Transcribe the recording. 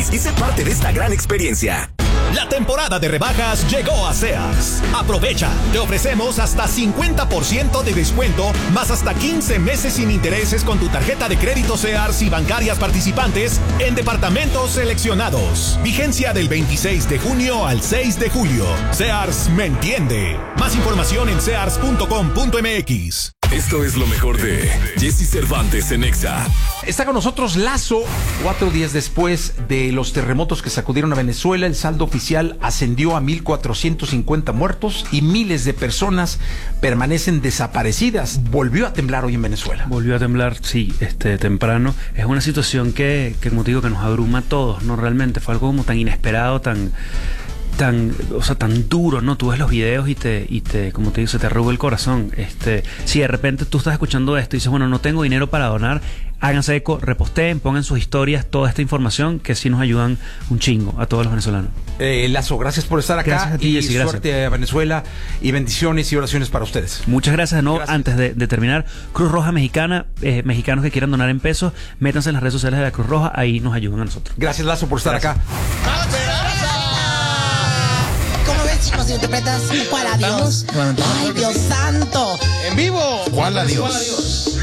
y sé parte de esta gran experiencia. La temporada de rebajas llegó a Sears. Aprovecha, te ofrecemos hasta 50% de descuento, más hasta 15 meses sin intereses con tu tarjeta de crédito Sears y bancarias participantes en departamentos seleccionados. Vigencia del 26 de junio al 6 de julio. Sears me entiende. Más información en sears.com.mx. Esto es lo mejor de Jesse Cervantes en Exa. Está con nosotros Lazo. 4 días después de los terremotos que sacudieron a Venezuela, el saldo oficial ascendió a 1,450 muertos y miles de personas permanecen desaparecidas. Volvió a temblar hoy en Venezuela. Volvió a temblar, sí, temprano. Es una situación que como te digo, que nos abruma a todos, ¿no? Realmente fue algo como tan inesperado, tan duro, ¿no? Tú ves los videos y como te digo, se te arruga el corazón. Si de repente tú estás escuchando esto y dices, bueno, no tengo dinero para donar, háganse eco, reposteen, pongan sus historias, toda esta información que sí nos ayudan un chingo a todos los venezolanos. Lazo, gracias por estar acá. Gracias a ti, y Jessy, suerte a Venezuela y bendiciones y oraciones para ustedes. Muchas gracias de nuevo. Antes de terminar, Cruz Roja Mexicana, mexicanos que quieran donar en pesos, métanse en las redes sociales de la Cruz Roja, ahí nos ayudan a nosotros. Gracias, Lazo, por estar acá. ¿Cómo ves, chicos? Si interpretas ¿cuál adiós? Ay, Dios santo. En vivo. ¿Cuál adiós?